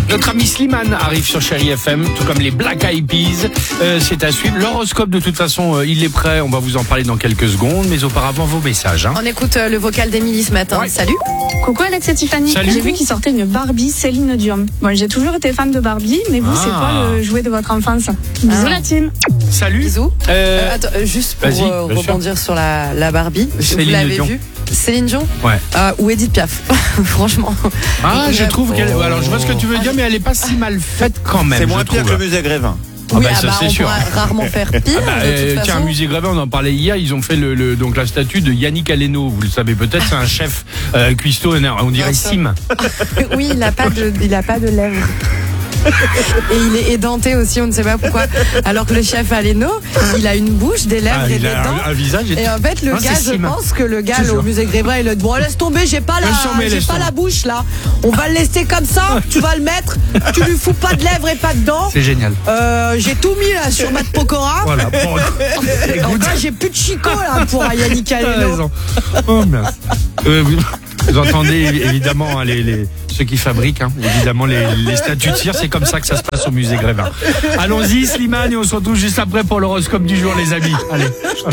Notre ami Slimane arrive sur Chéri FM, tout comme les Black Eyed Peas. C'est à suivre. L'horoscope, de toute façon, il est prêt. On va vous en parler dans quelques secondes. Mais auparavant, vos messages. On écoute le vocal d'Émilie ce matin. Ouais. Salut. Coucou Alex et Tiffany. Salut. J'ai vu qu'il sortait une Barbie Céline Dion. Bon, j'ai toujours été fan de Barbie, mais vous, c'est quoi le jouet de votre enfance? Bisous la team. Salut. Bisous. Attends, juste pour Vas-y, bien sûr. rebondir sur la Barbie. Céline Vous l'avez Dion. vue? Céline Dion? Ouais. Ou Edith Piaf. Franchement. Je trouve qu'elle. Alors, je vois ce que tu veux dire, mais elle est pas si mal faite quand même. C'est moins je pire trouve. que le musée Grévin. Oui, ça, c'est on sûr. pourra rarement faire pire. de toute Tiens, façon. musée Grévin, on en parlait hier, ils ont fait donc la statue de Yannick Aleno, vous le savez peut-être, c'est un chef cuistot, on dirait Sim. Oui, il a pas de lèvres. Et il est édenté aussi, on ne sait pas pourquoi. Alors que le chef Aleno, il a une bouche, des lèvres et il des a dents. un visage. Et en fait, le Non, gars, c'est je Sim. pense que le gars Je te au jure. musée Grévin, il a dit bon, laisse tomber, j'ai pas Laisse tomber. la bouche là. On va le laisser comme ça, tu vas le mettre, tu lui fous pas de lèvres et pas de dents. C'est génial. J'ai tout mis là sur Matt Pokora. Voilà. Bon, Donc là, j'ai plus de chicot là pour Yannick t'as Aleno. raison. Oh mince. Vous entendez évidemment ceux qui fabriquent, évidemment les statues de cire, c'est comme ça que ça se passe au musée Grévin. Allons-y Slimane, et on se retrouve juste après pour l'horoscope du jour les amis. Allez.